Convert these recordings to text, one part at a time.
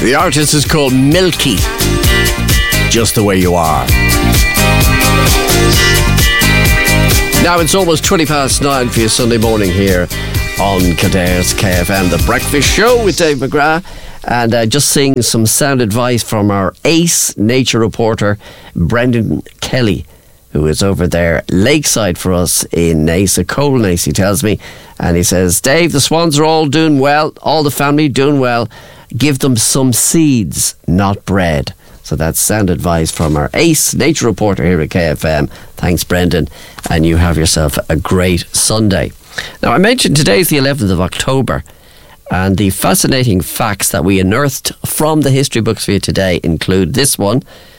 The artist is called Milky. Just the Way You Are. Now it's almost 9:20 for your Sunday morning here on Killare's KFM, The Breakfast Show with Dave McGrath. And just seeing some sound advice from our ace nature reporter, Brendan Kelly, who is over there lakeside for us in Naas, a cold Naas, he tells me. And he says, Dave, the swans are all doing well, all the family doing well. Give them some seeds, not bread. So that's sound advice from our ace nature reporter here at KFM. Thanks, Brendan. And you have yourself a great Sunday. Now, I mentioned today's the 11th of October. And the fascinating facts that we unearthed from the history books for you today include this one.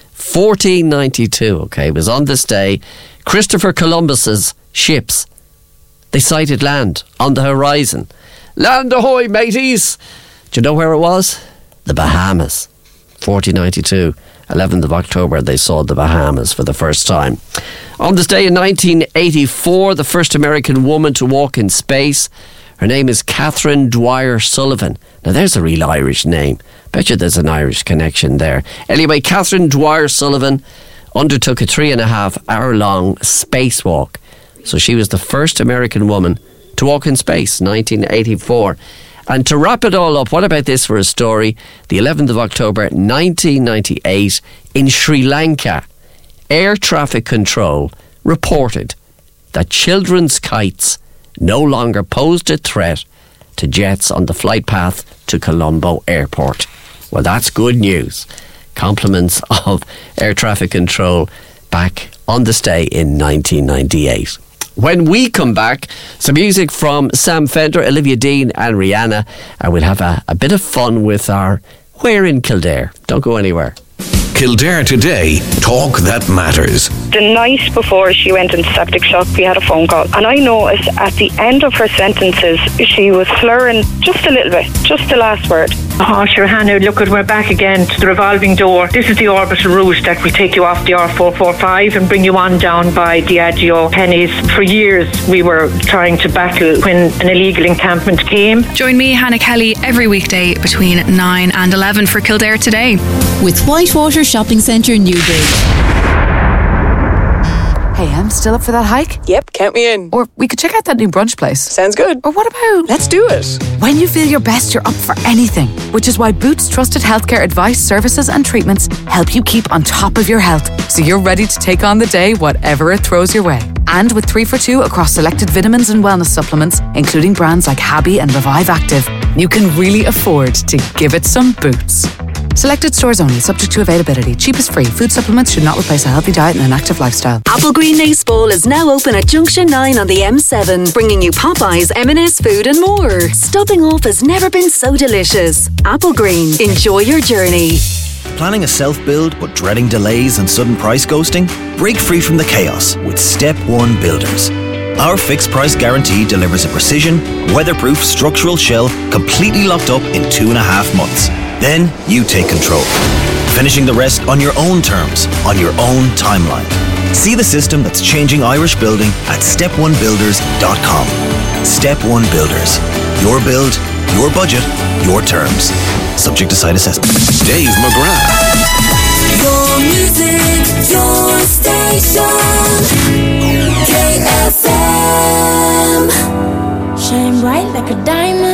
1492, okay, it was on this day, Christopher Columbus's ships, they sighted land on the horizon. Land ahoy, mateys! Do you know where it was? The Bahamas. 1492, 11th of October, they saw the Bahamas for the first time. On this day in 1984, the first American woman to walk in space. Her name is Catherine Dwyer Sullivan. Now there's a real Irish name. Bet you there's an Irish connection there. Anyway, Catherine Dwyer Sullivan undertook a 3.5 hour long spacewalk. So she was the first American woman to walk in space, 1984. And to wrap it all up, what about this for a story? The 11th of October, 1998, in Sri Lanka, air traffic control reported that children's kites no longer posed a threat to jets on the flight path to Colombo Airport. Well, that's good news. Compliments of air traffic control back on this day in 1998. When we come back, some music from Sam Fender, Olivia Dean and Rihanna, and we'll have a bit of fun with our Where in Kildare. Don't go anywhere. Kildare Today, talk that matters. The night before she went into septic shock, we had a phone call, and I noticed at the end of her sentences she was slurring just a little bit, just the last word. Oh, sure, Hannah, look, we're back again to the revolving door. This is the orbital route that will take you off the R445 and bring you on down by Diageo Pennies. For years we were trying to battle when an illegal encampment came. Join me, Hannah Kelly, every weekday between 9 and 11 for Kildare Today. With Whitewater Shopping Centre, Newbridge. Hey, I'm still up for that hike? Yep, count me in. Or we could check out that new brunch place. Sounds good. Or what about... Let's do it. When you feel your best, you're up for anything. Which is why Boots Trusted Healthcare Advice, Services and Treatments help you keep on top of your health. So you're ready to take on the day, whatever it throws your way. And with 3 for 2 across selected vitamins and wellness supplements, including brands like Habby and Revive Active, you can really afford to give it some Boots. Selected stores only, subject to availability. Cheap is free. Food supplements should not replace a healthy diet and an active lifestyle. Applegreen Naas Bowl is now open at Junction 9 on the M7, bringing you Popeyes, M&S food and more. Stopping off has never been so delicious. Applegreen, enjoy your journey. Planning a self-build but dreading delays and sudden price ghosting? Break free from the chaos with Step 1 Builders. Our fixed price guarantee delivers a precision, weatherproof structural shell completely locked up in 2.5 months. Then you take control, finishing the rest on your own terms, on your own timeline. See the system that's changing Irish building at step1builders.com. Step 1 Builders. Your build, your budget, your terms. Subject to site assessment. Dave McGrath. Your music, your station. KFM. Shine bright like a diamond.